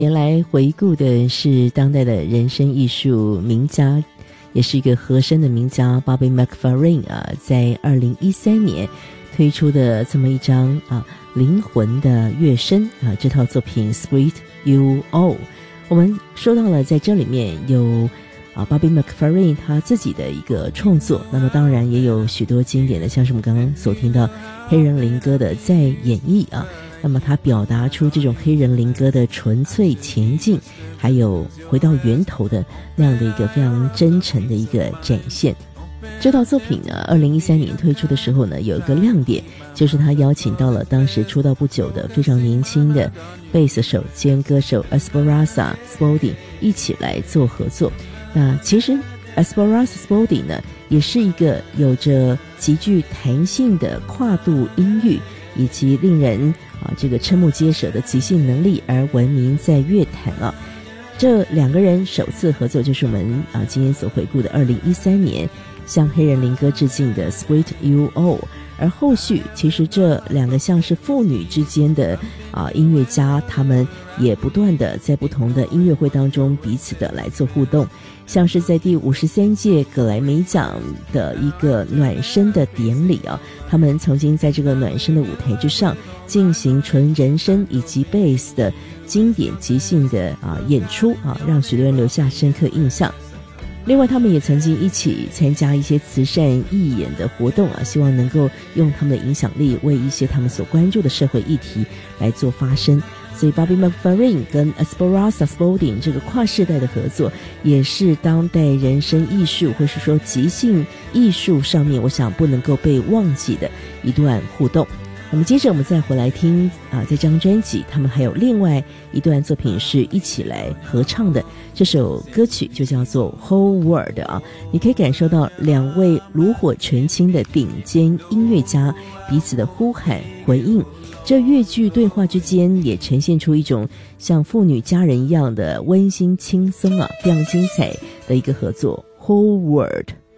原来回顾的是当代的人声艺术名家，也是一个和声的名家 Bobby McFerrin 在2013年推出的这么一张灵魂的乐声这套作品 Sweet You All。 我们说到了在这里面有Bobby McFerrin 他自己的一个创作，那么当然也有许多经典的，像是我们刚刚所听到黑人灵歌的再演绎那么他表达出这种黑人灵歌的纯粹前进，还有回到源头的那样的一个非常真诚的一个展现。这套作品呢2013年推出的时候呢，有一个亮点，就是他邀请到了当时出道不久的非常年轻的贝斯手兼歌手 Esperanza Spalding 一起来做合作。那其实 Esperanza Spalding 呢也是一个有着极具弹性的跨度音域以及令人这个瞠目结舌的即兴能力而闻名在乐坛这两个人首次合作就是我们今天所回顾的2013年向黑人灵歌致敬的 Sweet You All。 而后续其实这两个像是父女之间的音乐家，他们也不断的在不同的音乐会当中彼此的来做互动，像是在第53届葛莱美奖的一个暖身的典礼他们曾经在这个暖身的舞台之上进行纯人声以及贝斯的经典即兴的演出让许多人留下深刻印象。另外他们也曾经一起参加一些慈善义演的活动希望能够用他们的影响力为一些他们所关注的社会议题来做发声。所以 Bobby McFerrin 跟 Esperanza Spalding 这个跨世代的合作，也是当代人声艺术或是说即兴艺术上面我想不能够被忘记的一段互动。那么接着我们再回来听这张专辑他们还有另外一段作品是一起来合唱的，这首歌曲就叫做 Whole World 你可以感受到两位炉火纯青的顶尖音乐家彼此的呼喊回应，这乐句对话之间也呈现出一种像父女家人一样的温馨轻松非常精彩的一个合作 Whole World。